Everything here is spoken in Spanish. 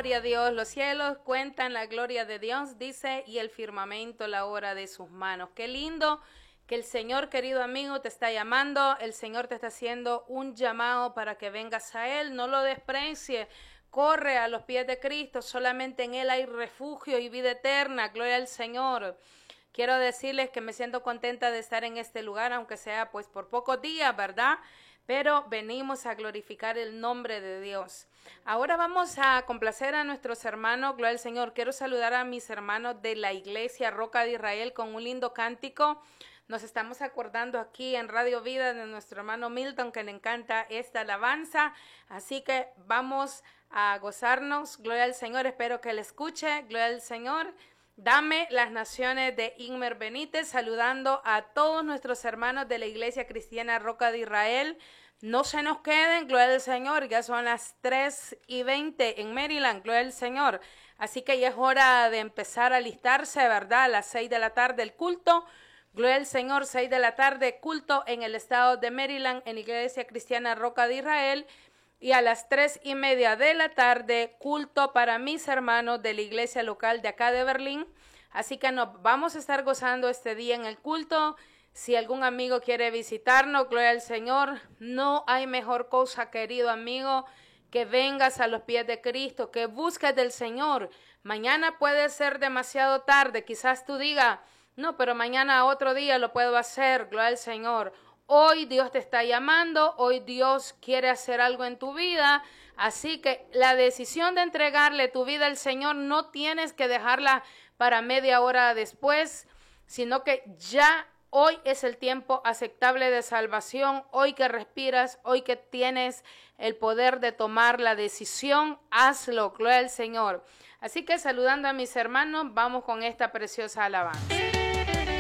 Gloria a Dios. Los cielos cuentan la gloria de Dios, dice, y el firmamento la obra de sus manos. Qué lindo que el Señor, querido amigo, te está llamando. El Señor te está haciendo un llamado para que vengas a Él. No lo desprecie. Corre a los pies de Cristo. Solamente en Él hay refugio y vida eterna. Gloria al Señor. Quiero decirles que me siento contenta de estar en este lugar, aunque sea pues por pocos días, ¿verdad? Pero venimos a glorificar el nombre de Dios. Ahora vamos a complacer a nuestros hermanos, gloria al Señor. Quiero saludar a mis hermanos de la iglesia Roca de Israel con un lindo cántico. Nos estamos acordando aquí en Radio Vida de nuestro hermano Milton, que le encanta esta alabanza. Así que vamos a gozarnos, gloria al Señor. Espero que le escuche, gloria al Señor. Dame las naciones de Inmer Benítez, saludando a todos nuestros hermanos de la Iglesia Cristiana Roca de Israel. No se nos queden, gloria al Señor, ya son las 3:20 en Maryland, gloria al Señor. Así que ya es hora de empezar a alistarse, ¿verdad? A las 6 de la tarde el culto, gloria al Señor, 6 de la tarde culto en el estado de Maryland, en la Iglesia Cristiana Roca de Israel. Y a las 3:30 de la tarde, culto para mis hermanos de la iglesia local de acá de Berlín. Así que nos vamos a estar gozando este día en el culto. Si algún amigo quiere visitarnos, gloria al Señor, no hay mejor cosa, querido amigo, que vengas a los pies de Cristo, que busques del Señor. Mañana puede ser demasiado tarde, quizás tú digas, no, pero mañana otro día lo puedo hacer, gloria al Señor. Hoy Dios te está llamando, hoy Dios quiere hacer algo en tu vida, así que la decisión de entregarle tu vida al Señor no tienes que dejarla para media hora después, sino que ya hoy es el tiempo aceptable de salvación, hoy que respiras, hoy que tienes el poder de tomar la decisión, hazlo, gloria al Señor. Así que saludando a mis hermanos, vamos con esta preciosa alabanza.